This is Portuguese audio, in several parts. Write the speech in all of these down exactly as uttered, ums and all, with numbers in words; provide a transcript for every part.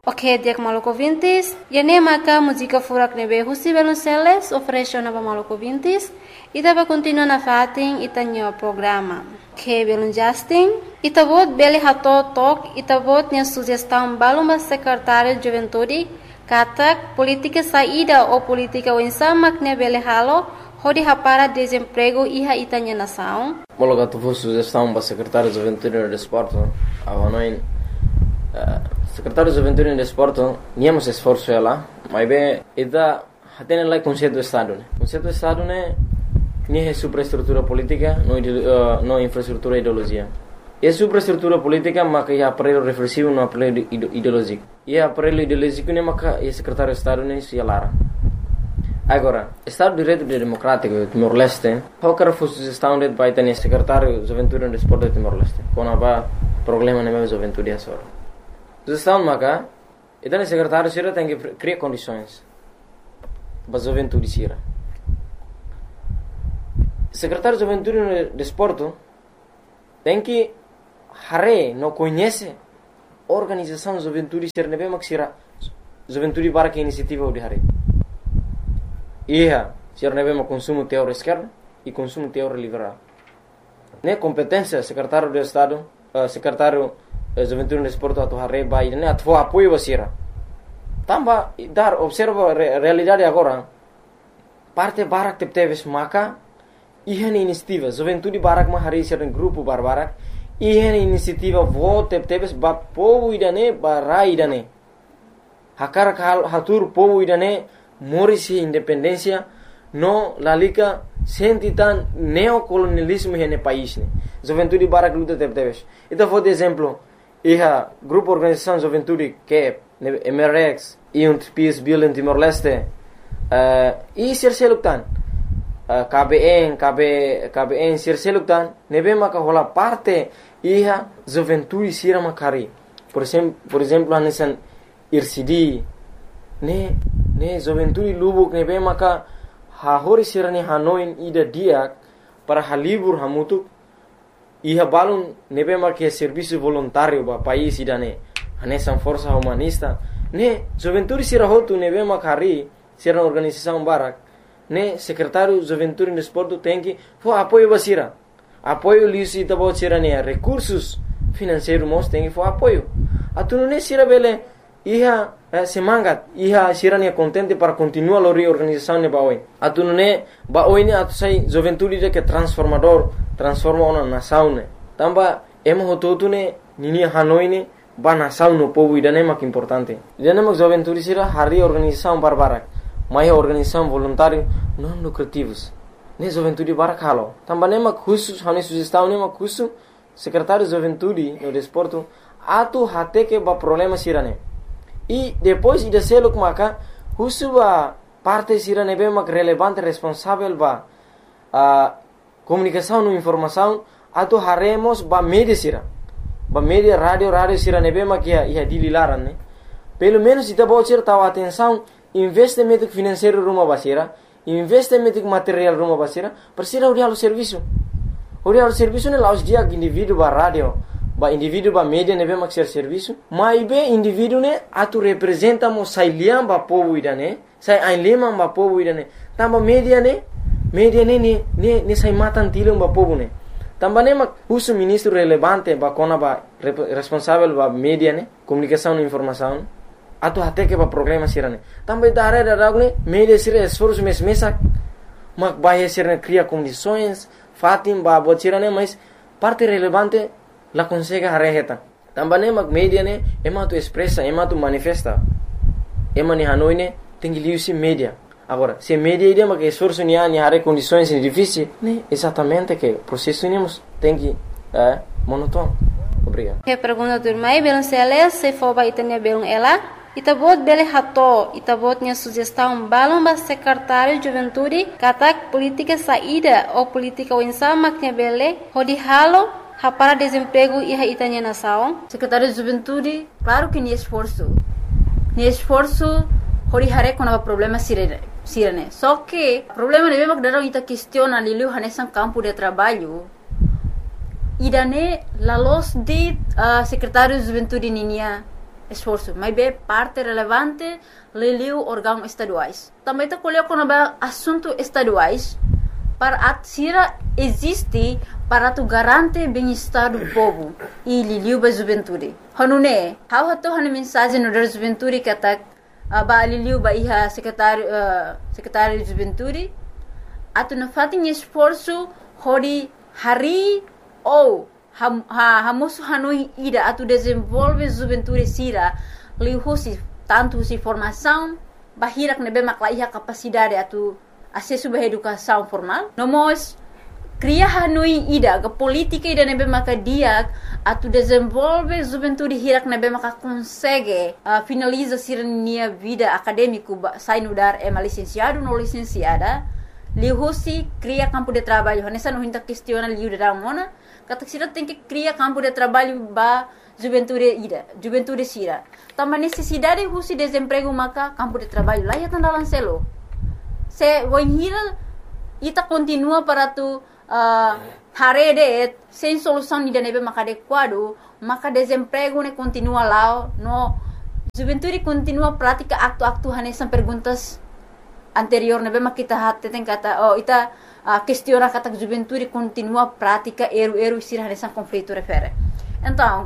Ok, dia Maluco Vintis. Yane maka música furak nebe husi Velonceles oferece na Maluco Vintis. Ita vai continuar na fatin ita nyo programa. Que belum Justin. Ita vot beli hato tok. Ita vot nya sugestão baluma secretário de juventude. Katak politika saída ou politika wensa makne beli halo. Hodi hapara desemprego iha ita nya nação. Mologa tu vos sugestão para secretário de juventude e desporto. Avanoin. Secretário de Juventude e Desporto, níamos esforço lá, mas bem, ida tem lá conceito do Estado, né? Conceito do Estado né, nem é superestrutura política, não uh, não infraestrutura ideologia. É superestrutura política, mas que é aparelho reflexivo, não aparelho ideológico. E é aparelho ideológico né, mas que é secretário de Estado né, se lara. Agora, Estado de Direito Democrático Timor-Leste, qualquer sugestão de vai ter secretário de Juventude e Desporto de Timor-Leste, quando há problema na minha juventude é só. Sugestão maka, então o secretário sira tem que criar condições para a juventude sira. Secretário de Juventude e Desporto tem que hare não conhece organização de juventude sira nebe mak sira juventude para que iniciativa de hare. Ia sira nebe mak consumo teórico esquerdo e consumo teórico liberal. Ne competência secretário de Estado, uh, secretário Juventude e Desporto atau hari bayi ini atau apoio basira. Tambah dar observa re, realidade agora. Parte barak tep teves maka ihan inisiativa Juventude barak ma hari sira grupo bar barak ihan inisiativa vote tep teves ba povo idane barai idane. Hakar kal hatur povo idane morisi independência no lalika sentitan neocolonialismo hene país ne. Juventude barak luta tep teves. Itu for exemplo Iha grupo organização juventude que é M R X e um Peace Building Timor-Leste uh, e sirseluktan uh, K B N K B K B N sirseluktan nebe maka hola parte iha juventude sira makari por exemplo por exemplo hanesan R C D ne ne juventude lubuk nebe maka ha hori sira ne hanoin ida dia para halibur hamutuk Iha balun nebe marque serviço voluntário ba país idane hanesan força humanista ne juventude sira hotu nebe makari sira organização barak ne secretário juventude e desporto tem que fo apoio basira apoio lisi tabo sira ne recursos financeiros mos tem que fo apoio atunu ne sira bele iha eh, semangat iha sira ne contente para continuar lori organização ne baoi atunu ne baoi ne atu sai juventude de que transformador transforma uma nação ne tamba emo hototu ne nini hanoi ne ba nação no povo idane mak importante idane mak juventude sira hari organização barbarak mai organização voluntário não lucrativos ne juventude barak halo tamba ne mak khusus hani sugestão ne mak khusus secretário de juventude no desporto atu hate que ba problema sira ne e depois ida seluk maka khusus ba parte sira ne be mak relevante responsável ba a comunicação e informação atau haremos ba media sira ba media radio radio sira nebe makia ia dililaran ne pelo menos ita bocir tahu atenção investimento financeiro rumah basira investimento material rumah basira persira uri halu serviço uri halu serviço ne laus dia indivíduo ba radio ba indivíduo ba media nebe mak ser serviço mai be indivíduo ne atu representa mo sai liam ba povo idane sai ain lima ba povo idane tamba media ne media ne ne ne ne sai matan tilung ba povo ne tamba ne mak husu ministro relevante ba kona ba responsável ba media ne comunicação e informação atu hate ke ba problema sirane tamba dare da ragne media sira esforço mes mesa mak ba sira cria condições fatim ba bo sirane mas parte relevante la consegue reheta tamba ne mak media ne ema tu expressa ema tu manifesta ema ni hanoi ne tem que liusi media. Agora, se media ideia que esforço ni ani hare condições difíceis, né? Exatamente que processo nemos tem que é monótono. Obrigado. Que pergunta do mai belum seles se for ba itania belum ela, itabot bele hato, itabot nya sugestão balum ba secretário de juventude, katak política saída ou política wensa maknya bele, hodi halo para desemprego e a itania nação. Secretário de juventude, claro que ni esforço. Ni esforço hori hare com o problema sirene. Sirene. Só que o problema é mesmo que dalam ita questiona lilu hanesan campo de trabalho. Idane la los de uh, secretário de juventude ninia esforço, mas é parte relevante leliu órgãos estaduais. Também está colocando assuntos estaduais para a Sira existe para tu garante bem-estar do povo e liliu ba juventude. Hanune, how hato hanu mensagem no da juventude que tá ba liliu ba iha secretário uh, secretário de juventude atu na fatin esforço hori hari ou ham ha hamusu hanui ida atu desenvolve juventude Sira lihusi tanto si formação bahirak nebe makla iha capacidade atu acesso à educação formal. Nós cria hanui ida ke política ida nebe maka dia atu desenvolve juventude hirak nebe maka consegue uh, finaliza sirnia vida acadêmico sai no dar é licenciado no licenciada lihusi cria campo de trabalho nessa não hinta questiona liu da mona kata sira tem que cria campo de trabalho ba juventude ida juventude sira também necessidade husi desemprego maka campo de trabalho lá ya tanda lancelo se voinhira ita continua para tu uh, harede sem solução ida nebe maka adequado maka desemprego ne continua lá no juventude continua prática acto-acto hanesan perguntas anterior nebe maka kita hatte tem kata oh ita uh, questiona kata juventude continua prática eru-eru sira hanesan conflito refere então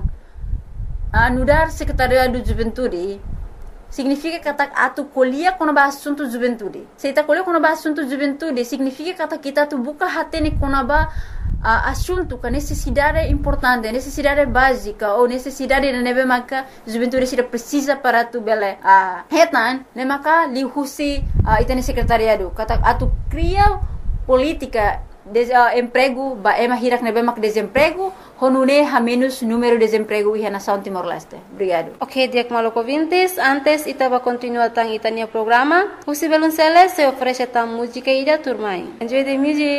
uh, nudar secretariado de juventude significa kata atu colhia quando ba assunto juventude. Se ita colhia quando ba assunto juventude, significa kata kita tu buka hatene quando ba uh, assunto que necessidade importante, necessidade básica ou necessidade de nebe maka juventude se precisa para tu bele. Ah, uh, hetan ne maka lihusi uh, itane secretariado. Kata atu cria política de uh, emprego ba ema hirak nebe mak desemprego honune ha menos número de desemprego e na São Timor-Leste. Obrigado. Ok, Diak Maloko Vintes, antes itaba continua tang itania programa. Husi Belunceles se oferece tam música ida turmai. Enjoy the music.